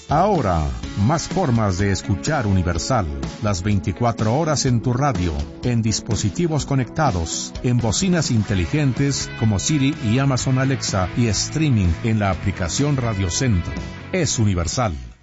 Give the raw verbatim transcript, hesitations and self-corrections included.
Ahora, más formas de escuchar Universal. Las veinticuatro horas en tu radio, en dispositivos conectados, en bocinas inteligentes como Siri y Amazon Alexa y streaming en la aplicación Radio Centro. Es Universal.